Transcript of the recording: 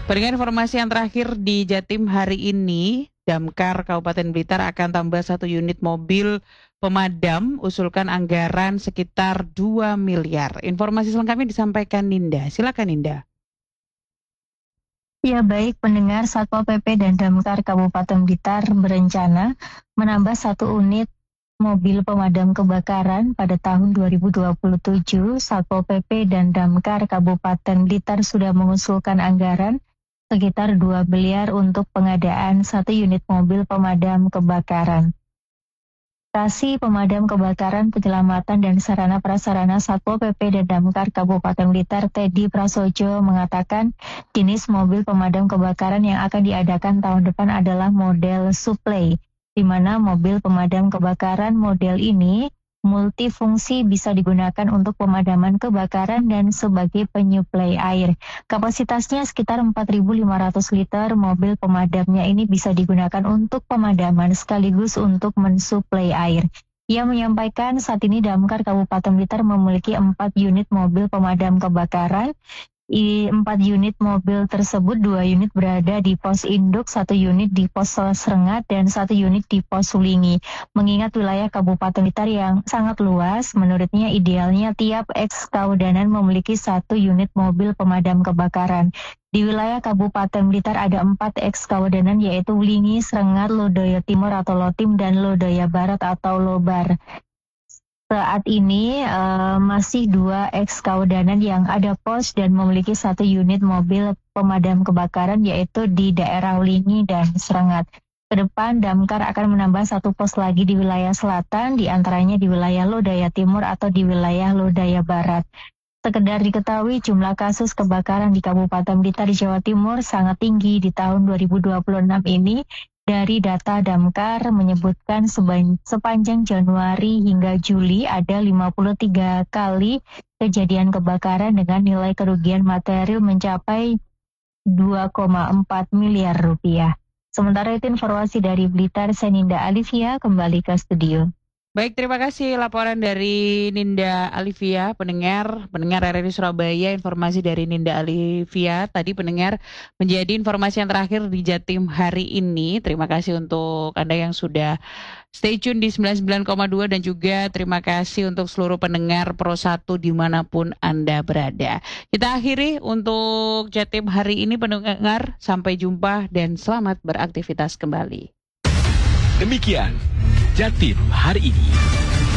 Dengan informasi yang terakhir di Jatim hari ini, Damkar Kabupaten Blitar akan tambah 1 unit mobil pemadam, usulkan anggaran sekitar 2 miliar. Informasi selengkapnya disampaikan Ninda. Silakan Ninda. Ya baik pendengar, Satpol PP dan Damkar Kabupaten Blitar berencana menambah 1 unit mobil pemadam kebakaran pada tahun 2027. Satpol PP dan Damkar Kabupaten Blitar sudah mengusulkan anggaran sekitar 2 miliar untuk pengadaan 1 unit mobil pemadam kebakaran. Operasi pemadam kebakaran, penyelamatan, dan sarana prasarana Satpol PP dan Damkar Kabupaten Blitar Teddy Prasojo mengatakan jenis mobil pemadam kebakaran yang akan diadakan tahun depan adalah model Suplai, di mana mobil pemadam kebakaran model ini multifungsi, bisa digunakan untuk pemadaman kebakaran dan sebagai penyuplai air. Kapasitasnya sekitar 4.500 liter. Mobil pemadamnya ini bisa digunakan untuk pemadaman sekaligus untuk mensuplai air. Ia menyampaikan saat ini Damkar Kabupaten Blitar memiliki 4 unit mobil pemadam kebakaran. 4 unit mobil tersebut, 2 unit berada di pos induk, 1 unit di pos Serengat, dan 1 unit di pos Sulingi. Mengingat wilayah Kabupaten Blitar yang sangat luas, menurutnya idealnya tiap ex-Kaudanan memiliki 1 unit mobil pemadam kebakaran. Di wilayah Kabupaten Blitar ada 4 ex-Kaudanan, yaitu Wulingi, Serengat, Lodaya Timur atau Lotim, dan Lodaya Barat atau Lobar. Saat ini masih 2 ex-Kaudanan yang ada pos dan memiliki 1 unit mobil pemadam kebakaran, yaitu di daerah Wulingi dan Serengat. Kedepan Damkar akan menambah 1 pos lagi di wilayah selatan, diantaranya di wilayah Lodaya Timur atau di wilayah Lodaya Barat. Sekedar diketahui, jumlah kasus kebakaran di Kabupaten Blitar, Jawa Timur sangat tinggi di tahun 2026 ini. Dari data Damkar menyebutkan sepanjang Januari hingga Juli ada 53 kali kejadian kebakaran dengan nilai kerugian material mencapai 2,4 miliar rupiah. Sementara itu informasi dari Blitar, saya Ninda Alivia, kembali ke studio. Baik, terima kasih laporan dari Ninda Alivia, pendengar RRI Surabaya. Informasi dari Ninda Alivia tadi pendengar menjadi informasi yang terakhir di Jatim hari ini. Terima kasih untuk Anda yang sudah stay tune di 99,2 dan juga terima kasih untuk seluruh pendengar Pro 1 dimanapun Anda berada. Kita akhiri untuk Jatim hari ini pendengar. Sampai jumpa dan selamat beraktivitas kembali. Demikian Jatim hari ini.